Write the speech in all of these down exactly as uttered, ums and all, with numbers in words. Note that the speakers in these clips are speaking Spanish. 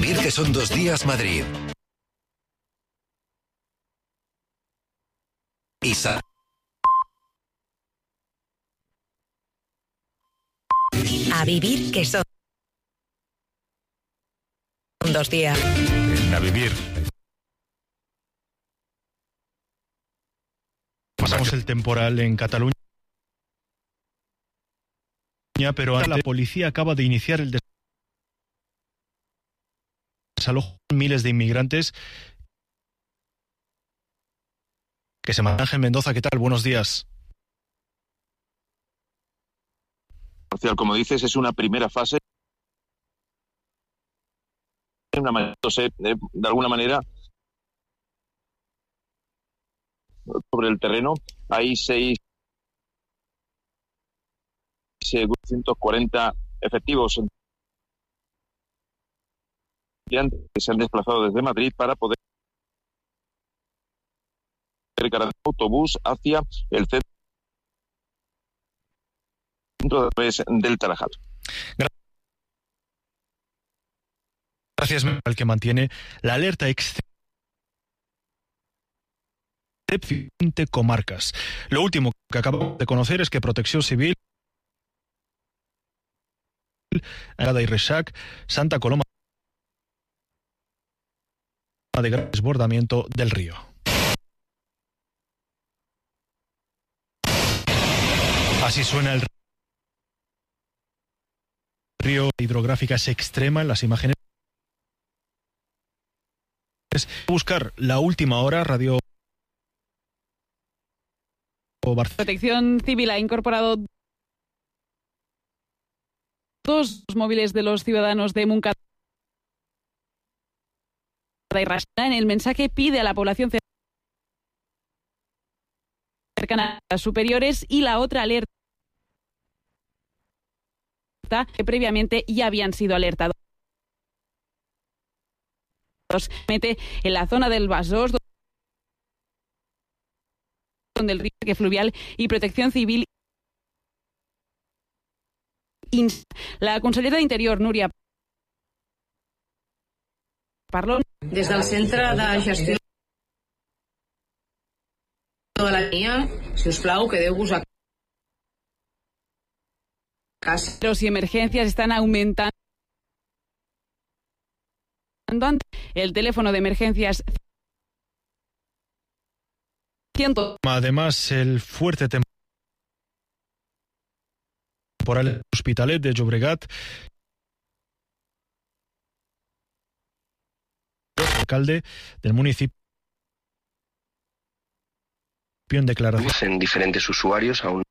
Vivir que son dos días Madrid. Isa. A vivir que son dos días. A vivir. Pasamos el temporal en Cataluña, pero ahora la policía acaba de iniciar el desalojo de miles de inmigrantes que se manejan en Mendoza. ¿Qué tal? Buenos días. Como dices, es una primera fase. Una, de alguna manera, sobre el terreno hay seis ciento cuarenta efectivos que se han desplazado desde Madrid para poder cargar el autobús hacia el centro del Tarajal. Gracias al que mantiene la alerta excepcional de veinte comarcas. Lo último que acabo de conocer es que Protección Civil, Agada y Resac, Santa Coloma de gran desbordamiento del río. Así suena el río. Hidrográfica es extrema en las imágenes. Buscar la última hora, Radio Protección Civil ha incorporado dos móviles de los ciudadanos de Montcada y Rasca. En el mensaje pide a la población cercana a las superiores, y la otra alerta que previamente ya habían sido alertados. Mete en la zona del Besòs, donde el río fluvial y Protección Civil. La consellera d'Interior, Núria Parlon. Des del Centre de Gestió de la Línia, si us plau, quedeu-vos a casa. Los y emergencias están aumentando. El teléfono de emergencias ciento. Además, el fuerte temporal Hospitalet de Llobregat, alcalde del municipio en declaración. En diferentes usuarios, aún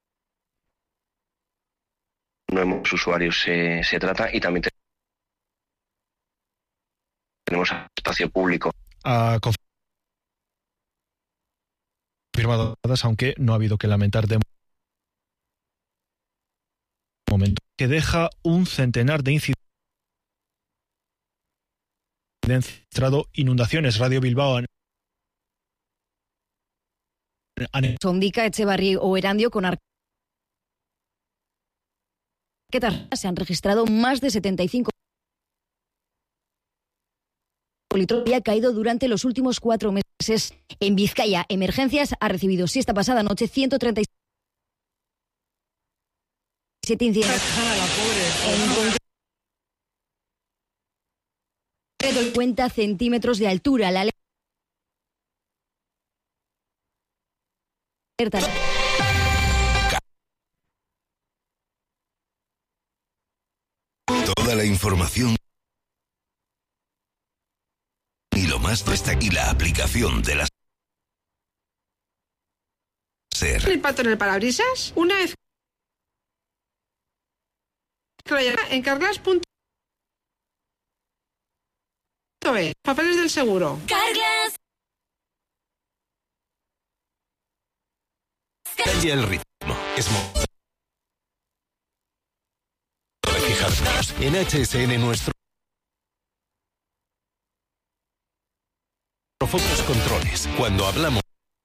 nuevos usuarios se, se trata, y también tenemos espacio público. Ha confirmado, aunque no ha habido que lamentar de momento, que deja un centenar de incidentes. Inundaciones. Radio Bilbao. Sondica, Echevarri o Erandio con arquetas se han registrado más de setenta y cinco litros y ha caído durante los últimos cuatro meses. En Vizcaya, Emergencias ha recibido siesta pasada noche ciento treinta y siete incidentes. En cincuenta centímetros de altura. La alerta. Toda la información y lo más destaca y la aplicación de las ser. El pato en el parabrisas, una vez que lo llama en carglass punto es. Papeles del seguro. Carglass. Y el ritmo es mo- de fijarnos en H S N nuestro profundos controles cuando hablamos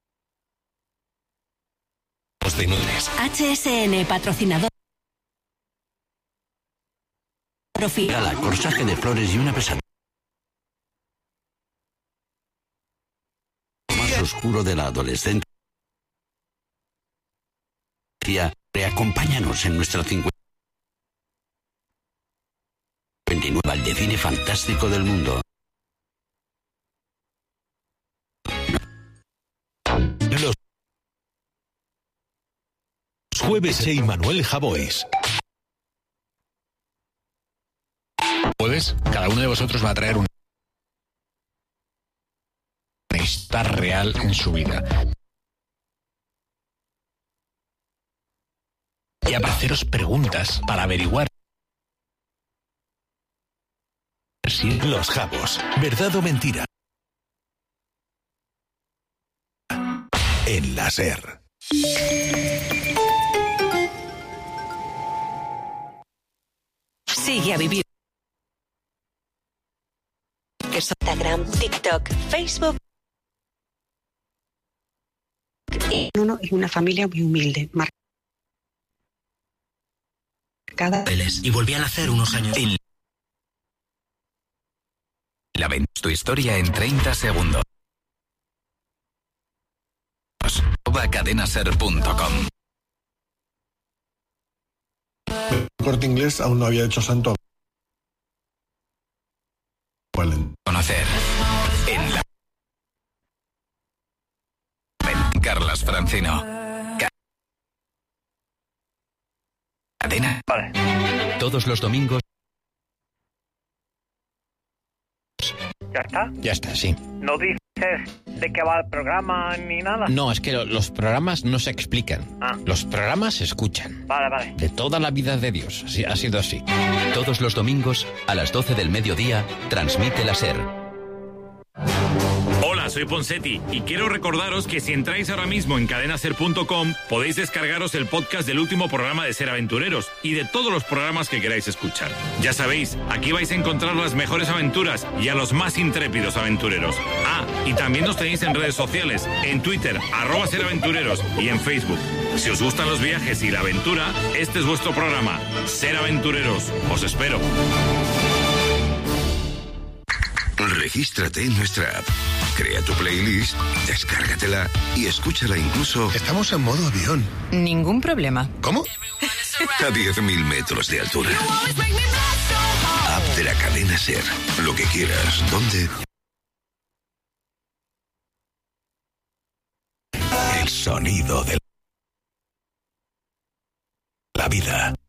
de nudes. H S N patrocinador. Gala, corsaje de flores y una pesadilla. oscuro de la adolescencia. Acompáñanos en nuestra cincuenta y nueve al de cine fantástico del mundo. Los jueves e Manuel Javois. Puedes, cada uno de vosotros va a traer una historia real en su vida. Y a haceros preguntas para averiguar si Los Javos, verdad o mentira. En la SER. Sigue a vivir. Que son Instagram, TikTok, Facebook. Uno es una familia muy humilde, marcada. Y volvían a hacer unos años. En la ven tu historia en treinta segundos. cadenaser punto com. El Corte Inglés aún no había hecho santo. Conocer en la Carlas Francino. Cadena. Vale. Todos los domingos. ¿Ya está? Ya está, sí. ¿No dices de qué va el programa ni nada? No, es que lo, los programas no se explican. Ah. Los programas se escuchan. Vale, vale. De toda la vida de Dios. Así, ha sido así. Todos los domingos, a las doce del mediodía, transmite la SER. Hola, soy Ponsetti y quiero recordaros que si entráis ahora mismo en cadenaser punto com podéis descargaros el podcast del último programa de Ser Aventureros y de todos los programas que queráis escuchar. Ya sabéis, aquí vais a encontrar las mejores aventuras y a los más intrépidos aventureros. Ah, y también nos tenéis en redes sociales, en Twitter, arroba Ser Aventureros y en Facebook. Si os gustan los viajes y la aventura, este es vuestro programa, Ser Aventureros. Os espero. Regístrate en nuestra app. Crea tu playlist, descárgatela y escúchala incluso... Estamos en modo avión. Ningún problema. ¿Cómo? A diez mil metros de altura. App de la cadena SER. Lo que quieras, ¿dónde? El sonido de la vida.